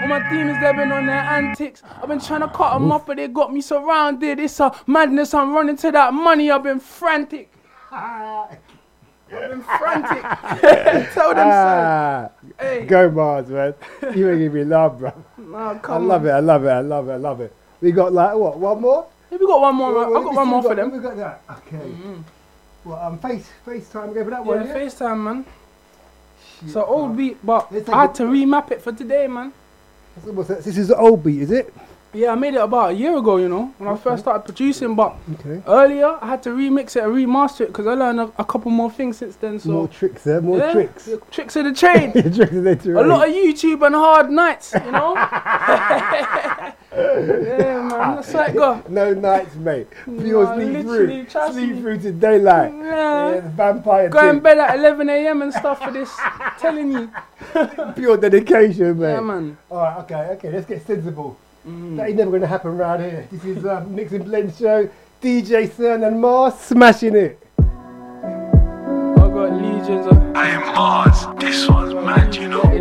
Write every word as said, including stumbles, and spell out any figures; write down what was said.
All my demons, they've been on their antics. I've been trying to cut them off, but they got me surrounded. It's a madness, I'm running to that money. I've been frantic. I've been frantic. Tell them Ah, so. Hey. Go Mars, man. You making me laugh, bro. Nah, I come love on. it, I love it, I love it, I love it. We got like, what, one more? Hey, we got one more. Well, I've well, got let one me more see for what- them. We got that. Okay. Mm-hmm. Well, um, face FaceTime go for that Yeah, one, yeah? FaceTime, man. Shit, So old man. beat, but Let's I take had it- to remap it for today, man. What's- what's that? This is the old beat, is it? Yeah, I made it about a year ago, you know, when I Okay. first started producing. But Okay. earlier, I had to remix it and remaster it because I learned a, a couple more things since then. So More tricks there, more yeah, tricks. the tricks of the trade. tricks of the trade. A lot of YouTube and hard nights, you know. Yeah, man, that's how it go. No nights, mate. Pure Nah, sleep literally, through. trust Sleep me. through to daylight. Yeah. Yeah, vampire Go in thing. bed at eleven a m and stuff for this. Telling you. Pure dedication, mate. Yeah, man. Alright, okay, okay, let's get sensible. Mm. That ain't never going to happen around here. This is uh, Mix and Blend Show. D J Cern and Mars smashing it. I got legions of. I am Mars. This one's mad, you know.